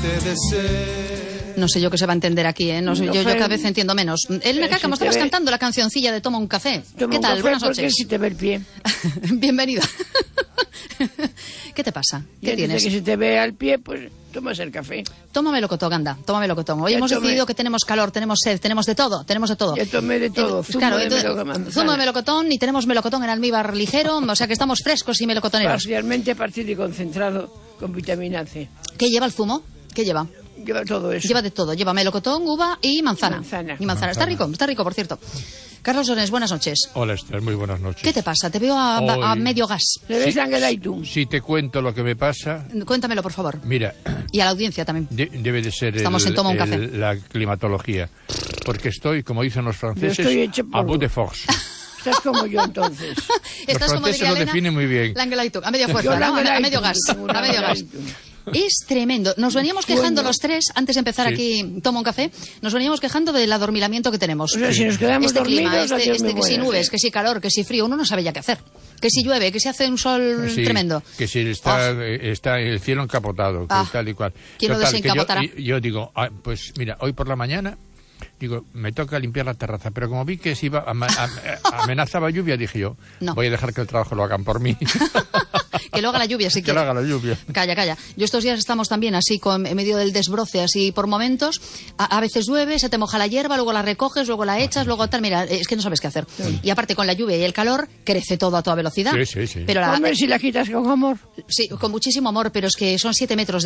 te deseo. No sé yo qué se va a entender aquí, ¿eh? No sé, yo cada vez entiendo menos. Elena Caca, me estabas cantando la cancioncilla de Toma un café. ¿Qué tal? Buenas noches. Si te ve el pie. Bienvenida. ¿Qué te pasa? ¿Qué tienes? Que si te ve al pie, pues tomas el café. Tómame locotón, anda, tómame locotón. Hoy hemos decidido que tenemos calor, tenemos sed, tenemos de todo, Yo tomé de todo, zumo de melocotón y tenemos melocotón en almíbar ligero, o sea que estamos frescos y melocotoneros. Parcialmente partido y concentrado con vitamina C. ¿Qué lleva el zumo? ¿Qué lleva? Lleva todo eso. Lleva de todo, lleva melocotón, uva y manzana. Y manzana. Está rico, por cierto. Carlos Donés, buenas noches. Hola, Esther, muy buenas noches. ¿Qué te pasa? Te veo a medio gas. ¿Te ves sangre tú? Si te cuento lo que me pasa... Cuéntamelo, por favor. Mira... Y a la audiencia también. Debe de ser Estamos en Toma un café. La climatología. Porque estoy, como dicen los franceses, a bout de force. Estás como yo, entonces. Los franceses lo definen muy bien. A media fuerza, ¿no? A medio gas. Es tremendo. Nos veníamos quejando los tres, antes de empezar aquí Toma un café, nos veníamos quejando del adormilamiento que tenemos. O sea, si nos quedamos clima, dormidos, que si nubes, que si calor, que si frío, uno no sabe ya qué hacer. Que si llueve, que si hace un sol tremendo. Que si está el cielo encapotado, que tal y cual. ¿Quién lo desencapotará? Yo digo, pues mira, hoy por la mañana... Digo, me toca limpiar la terraza, pero como vi que se iba amenazaba lluvia, dije yo, voy a dejar que el trabajo lo hagan por mí. Que lo haga la lluvia, si que lo haga la lluvia. Calla. Yo estos días estamos también así, en medio del desbroce, así por momentos. A veces llueve, se te moja la hierba, luego la recoges, luego la echas, luego tal. Mira, es que no sabes qué hacer. Y aparte, con la lluvia y el calor, crece todo a toda velocidad. Sí. Pero hombre, si la quitas con amor. Sí, con muchísimo amor, pero es que son 7 metros